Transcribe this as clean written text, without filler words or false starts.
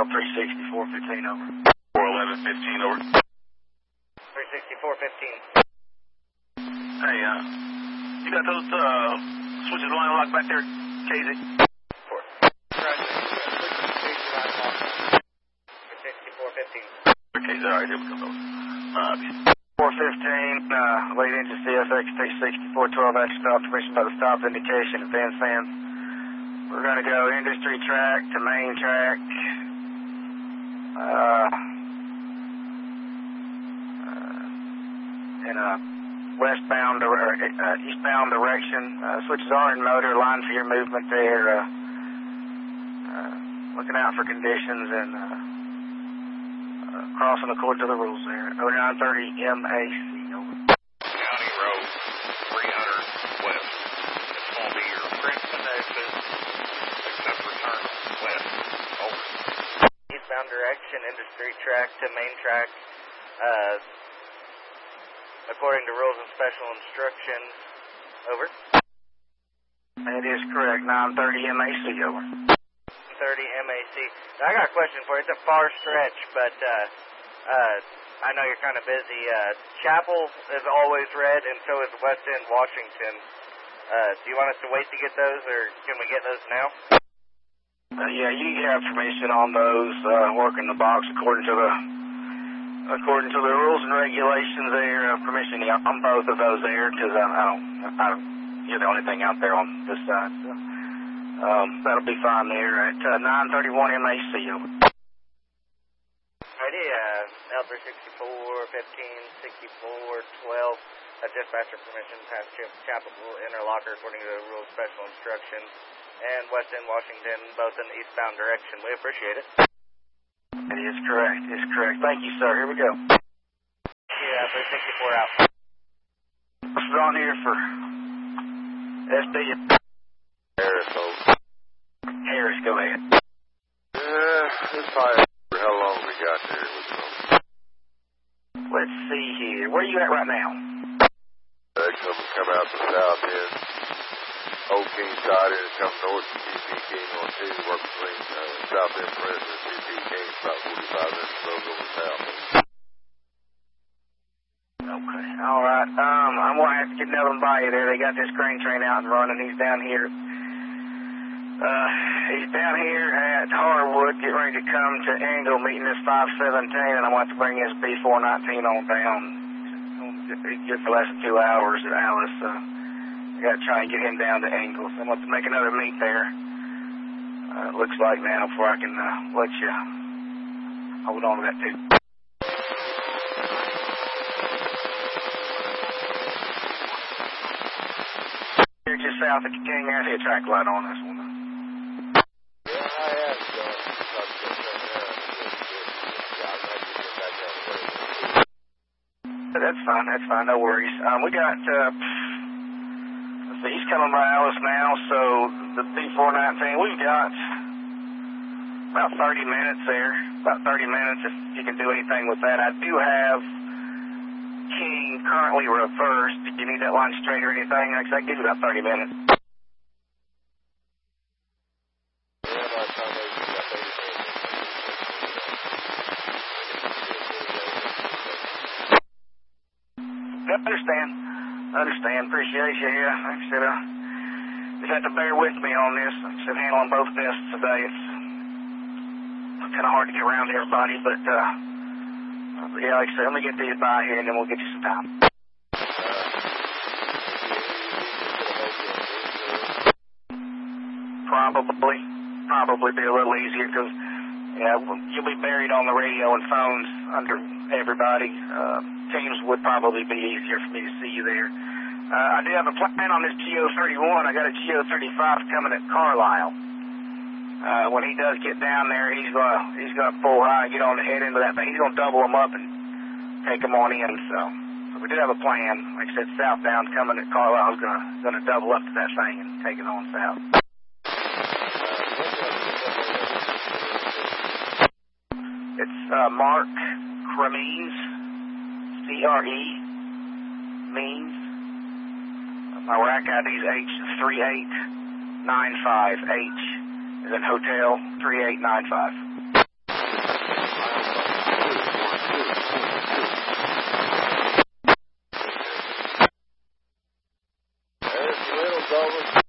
360, 415 over. 411, 15 over. 360, 415. Hey, you got those switches line locked back there, KZ? 460, 415. KZ, alright, here we go. 415, lead engine CFX 360, 412, action stop, permission by the stop indication, advance fans. We're going to go industry track to main track. In a westbound or eastbound direction. Switches are in motor. Line for your movement there. Looking out for conditions and crossing according to the rules there. 0930 MAC. Over. County Road 300 west. It's going to be your Princeton exit, except for turn west. Over. Eastbound direction, industry track to main track. According to rules and special instructions. Over. That is correct. 930 MAC. Over. 30 MAC. Now, I got a question for you. It's a far stretch, but I know you're kind of busy. Chapel is always red, and so is West End, Washington. Do you want us to wait to get those, or can we get those now? Yeah, you have permission on those. Working the box according to the rules and regulations there. Permission on both of those there, because you're the only thing out there on this side. So, that'll be fine there at 931 MAC. Over. Alrighty, L364, 15, 64, 12. Dispatcher permission past Chapel Interlocker according to the rules, special instructions. And West End, Washington, both in the eastbound direction. We appreciate it. It is correct. It is correct. Thank you, sir. Here we go. Yeah, 364 out. What's on here for SD? Harris, over. Harris, go ahead. It's probably how long we got there. Let's see here. Where are you at right now? They come out the south end. Old King side and come north to GP King on 2, work between south end President and GP King, about 45 minutes road over south. Okay, all right. I'm going to have to get Nevin by you there. They got this grain train out and running. He's down here. He's down here at Harwood, getting ready to come to Angle, meeting this 517, and I'm going to have to bring his B419 on down. Just for less than 2 hours at Alice. I got to try and get him down to Angle. So I'm going to make another meet there. It looks like now before I can let you hold on to that too. Here just south of King, I see a track light on this one. That's fine, no worries. We got, let's see, he's coming by Alice now, so the B419, we've got about 30 minutes there, about 30 minutes if you can do anything with that. I do have King currently reversed. If you need that line straight or anything, I can give you about 30 minutes. Understand. Appreciate you here. Like I said, just have to bear with me on this. Like I said, handling both desks today. It's kind of hard to get around to everybody, but yeah, like I said, let me get these by here and then we'll get you some time. Probably be a little easier because you'll be buried on the radio and phones under everybody. Teams would probably be easier for me to see you there. I do have a plan on this GO31. I got a GO35 coming at Carlisle. When he does get down there, he's gonna pull high and get on the head end of that, but he's gonna double them up and take them on in. So we do have a plan. Like I said, southbound coming at Carlisle is gonna double up to that thing and take it on south. It's Mark Cremines, CRE, means. My rack ID is H3895. H is in hotel 3895. One's over.